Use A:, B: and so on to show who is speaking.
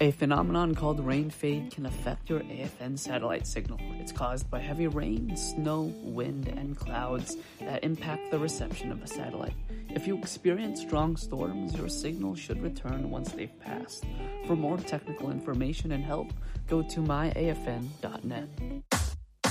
A: A phenomenon called rain fade can affect your AFN satellite signal. It's caused by heavy rain, snow, wind, and clouds that impact the reception of a satellite. If you experience strong storms, your signal should return once they've passed. For more technical information and help, go to myafn.net.